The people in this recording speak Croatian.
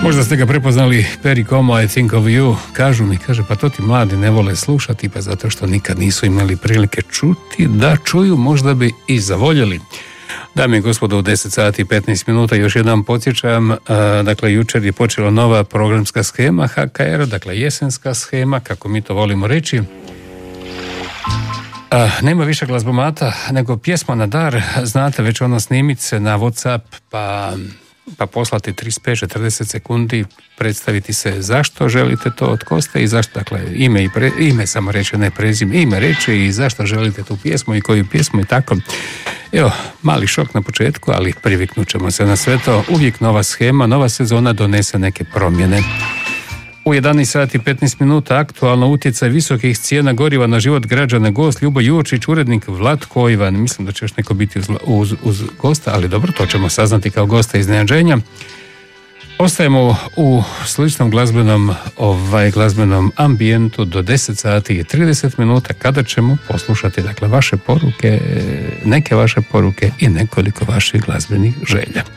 Možda ste ga prepoznali, Perry Como, I Think of You. Kažu mi, pa to ti mladi ne vole slušati, pa zato što nikad nisu imali prilike čuti, da čuju, možda bi i zavoljeli. Dame i gospodo, u 10 sati i 15 minuta još jednom podsjećam, dakle jučer je počela nova programska shema HKR, dakle jesenska shema, kako mi to volimo reći. Nema više glazbomata, nego pjesma na dar, znate već ono, snimit se na WhatsApp, pa poslati 35-40 sekundi, predstaviti se zašto želite to, od ko ste i zašto, dakle ime samo reći, ne prezime, ime reći i zašto želite tu pjesmu i koju pjesmu i tako. Evo, mali šok na početku, ali priviknut ćemo se na sve to. Uvijek nova shema, nova sezona donese neke promjene. U 11 sati 15 minuta aktualno utjecaj visokih cijena goriva na život građana, gost Ljubo Jurčić, urednik Vlatko Ivan. Mislim da će još neko biti uz gosta, ali dobro, to ćemo saznati kao gosta iznenađenja. Ostajemo u sličnom glazbenom ambijentu do 10 sati i 30 minuta kada ćemo poslušati, dakle, vaše poruke, neke vaše poruke i nekoliko vaših glazbenih želja.